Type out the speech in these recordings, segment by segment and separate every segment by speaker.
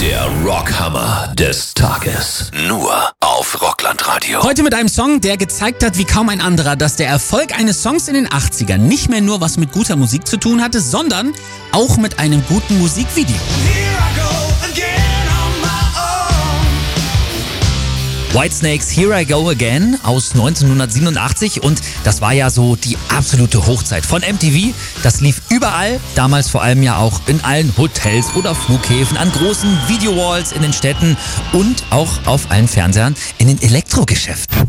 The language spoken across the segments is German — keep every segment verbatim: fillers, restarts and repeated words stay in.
Speaker 1: Der Rockhammer des Tages. Nur auf Rocklandradio.
Speaker 2: Heute mit einem Song, der gezeigt hat wie kaum ein anderer, dass der Erfolg eines Songs in den achtzigern nicht mehr nur was mit guter Musik zu tun hatte, sondern auch mit einem guten Musikvideo. Whitesnakes Here I Go Again aus neunzehnhundertsiebenundachtzig, und das war ja so die absolute Hochzeit von M T V. Das lief überall, damals vor allem ja auch in allen Hotels oder Flughäfen, an großen Videowalls in den Städten und auch auf allen Fernsehern in den Elektrogeschäften.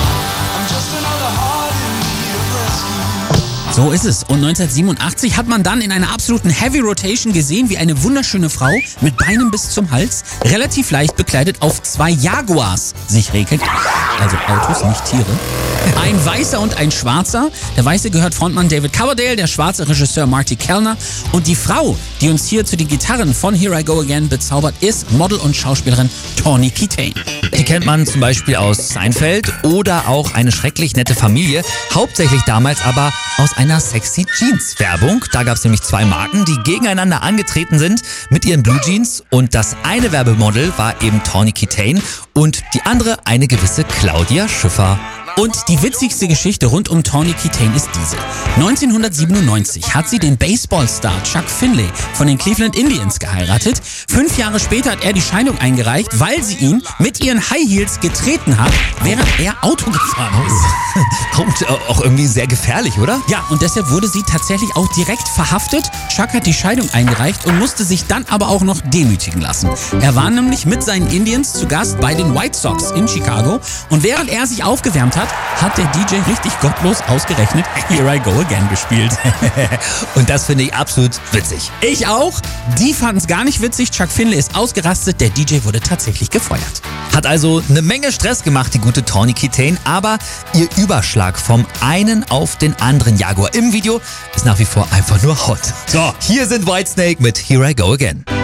Speaker 2: So ist es. Und neunzehnhundertsiebenundachtzig hat man dann in einer absoluten Heavy Rotation gesehen, wie eine wunderschöne Frau mit Beinen bis zum Hals, relativ leicht bekleidet, auf zwei Jaguars sich regelt. Also Autos, nicht Tiere. Ein Weißer und ein Schwarzer. Der Weiße gehört Frontmann David Coverdale, der Schwarze Regisseur Marty Kellner. Und die Frau, die uns hier zu den Gitarren von Here I Go Again bezaubert, ist Model und Schauspielerin Tawny Kitaen. Die kennt man zum Beispiel aus Seinfeld oder auch Eine schrecklich nette Familie. Hauptsächlich damals aber aus einer Sexy Jeans Werbung. Da gab es nämlich zwei Marken, die gegeneinander angetreten sind mit ihren Blue Jeans. Und das eine Werbemodel war eben Tawny Kitaen und die andere eine gewisse Claudia Schiffer. Und die witzigste Geschichte rund um Tawny Kitaen ist diese. neunzehnhundertsiebenundneunzig hat sie den Baseballstar Chuck Finley von den Cleveland Indians geheiratet. Fünf Jahre später hat er die Scheidung eingereicht, weil sie ihn mit ihren High Heels getreten hat, während er Auto gefahren ist. Und auch irgendwie sehr gefährlich, oder? Ja, und deshalb wurde sie tatsächlich auch direkt verhaftet. Chuck hat die Scheidung eingereicht und musste sich dann aber auch noch demütigen lassen. Er war nämlich mit seinen Indians zu Gast bei den White Sox in Chicago, und während er sich aufgewärmt hat, hat der D J richtig gottlos ausgerechnet Here I Go Again gespielt. Und das finde ich absolut witzig. Ich auch. Die fanden es gar nicht witzig. Chuck Finley ist ausgerastet. Der D J wurde tatsächlich gefeuert. Hat also eine Menge Stress gemacht, die gute Tawny Kitaen. Aber ihr Überschlag vom einen auf den anderen Jaguar im Video ist nach wie vor einfach nur hot. So, hier sind Whitesnake mit Here I Go Again.